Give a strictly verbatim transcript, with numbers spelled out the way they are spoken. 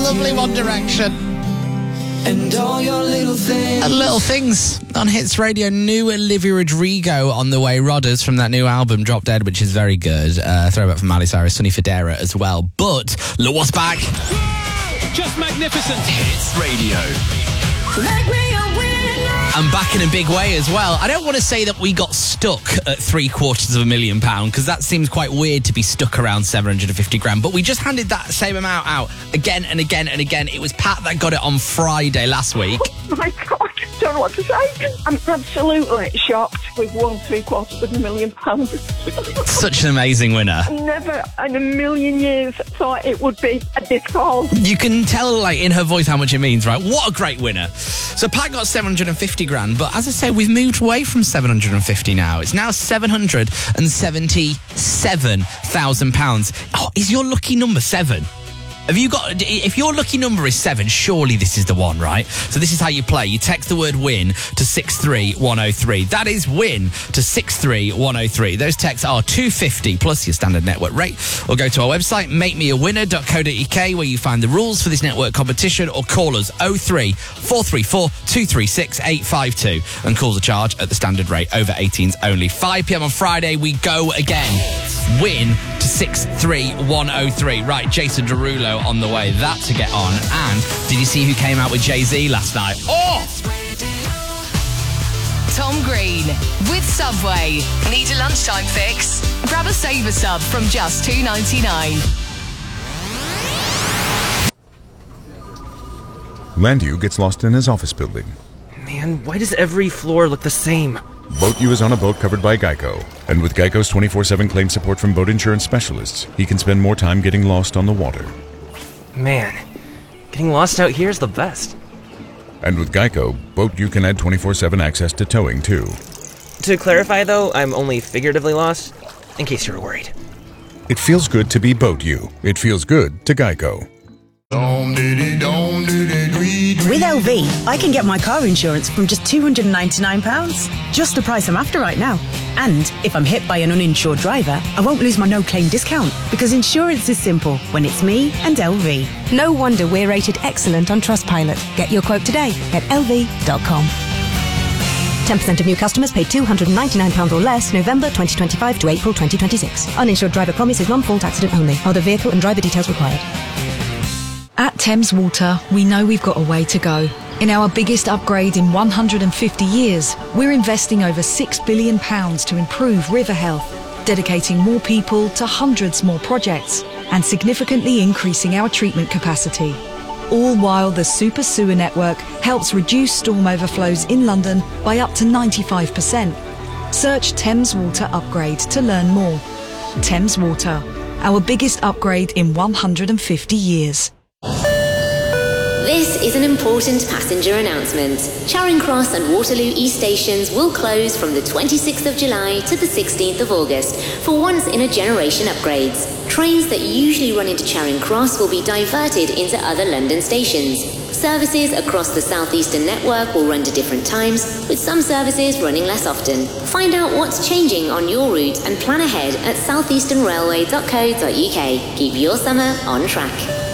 lovely One Direction. And all your little things. And Little Things on Hits Radio. New Olivia Rodrigo on the way. Rodders from that new album, Drop Dead, which is very good. Uh, throwback from Miley Cyrus, Sonny Fodera as well. But look what's back. Just magnificent. Hits Radio. Make me a winner. And back in a big way as well. I don't want to say that we got stuck at three quarters of a million pound, because that seems quite weird to be stuck around seven hundred fifty grand. But we just handed that same amount out again and again and again. It was Pat that got it on Friday last week. Oh my God, I don't know what to say. I'm absolutely shocked. We've won three quarters of a million pounds. Such an amazing winner. Never in a million years thought it would be a disc call. You can tell, like, in her voice how much it means, right? What a great winner. So Pat got seven hundred fifty grand, but as I say, we've moved away from seven hundred fifty now. It's now seven hundred seventy-seven thousand pounds. Oh, is your lucky number seven? Have you got, if your lucky number is seven, surely this is the one, right? So this is how you play. You text the word win to six three one oh three. That is win to six three one oh three. Those texts are two hundred fifty plus your standard network rate. Or go to our website, make me a winner dot co dot uk, where you find the rules for this network competition, or call us oh three four three four two three six eight five two. And calls are charged at the standard rate, over eighteens only. five p.m. on Friday, we go again. Win to six three one oh three. Right, Jason Derulo on the way. That to get on. And did you see who came out with Jay-Z last night? Oh! Tom Green with Subway. Need a lunchtime fix? Grab a Saver Sub from just two ninety-nine. Landu gets lost in his office building. Man, why does every floor look the same? Boat U is on a boat covered by Geico. And with Geico's twenty-four seven claim support from boat insurance specialists, he can spend more time getting lost on the water. Man, getting lost out here is the best. And with Geico, Boat U can add twenty-four seven access to towing, too. To clarify, though, I'm only figuratively lost, in case you were worried. It feels good to be Boat U. It feels good to Geico. With L V, I can get my car insurance from just two hundred ninety-nine pounds. Just the price I'm after right now. And if I'm hit by an uninsured driver, I won't lose my no-claim discount, because insurance is simple when it's me and L V. No wonder we're rated excellent on Trustpilot. Get your quote today at L V dot com. ten percent of new customers paid two hundred ninety-nine pounds or less November twenty twenty-five to April twenty twenty-six. Uninsured driver promise is non-fault accident only. Other vehicle and driver details required. At Thames Water, we know we've got a way to go. In our biggest upgrade in one hundred fifty years, we're investing over six billion pounds to improve river health, dedicating more people to hundreds more projects, and significantly increasing our treatment capacity. All while the Super Sewer Network helps reduce storm overflows in London by up to ninety-five percent. Search Thames Water Upgrade to learn more. Thames Water, our biggest upgrade in one hundred fifty years. This is an important passenger announcement. Charing Cross and Waterloo East stations will close from the twenty-sixth of July to the sixteenth of August for once-in-a-generation upgrades. Trains that usually run into Charing Cross will be diverted into other London stations. Services across the Southeastern network will run to different times, with some services running less often. Find out what's changing on your route and plan ahead at southeastern railway dot co dot uk. Keep your summer on track.